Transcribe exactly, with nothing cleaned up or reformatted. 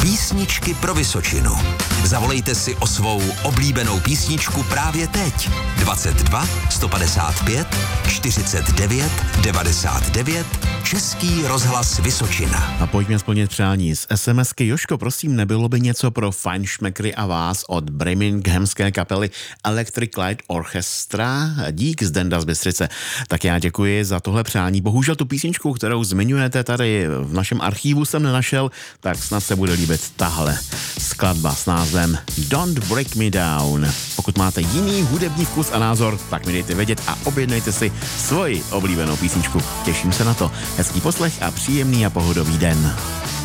Písničky pro Vysočinu. Zavolejte si o svou oblíbenou písničku právě teď. dvacet dva sto padesát pět čtyřicet devět devadesát devět Český rozhlas Vysočina. A pojďme splnit přání z SMSky. Jožko, prosím, nebylo by něco pro fajnšmekry a vás od birminghamské kapely Electric Light Orchestra? Dík, Zdenda z Bystřice. Tak já děkuji za tohle přání. Bohužel tu písničku, kterou zmiňujete tady v našem archívu, jsem nenašel, tak snad se bude líbit tahle skladba s názvem Don't Break Me Down. Pokud máte jiný hudební vkus a názor, tak mi dejte vědět a objednejte si svoji oblíbenou písničku. Těším se na to. Hezký poslech a příjemný a pohodový den.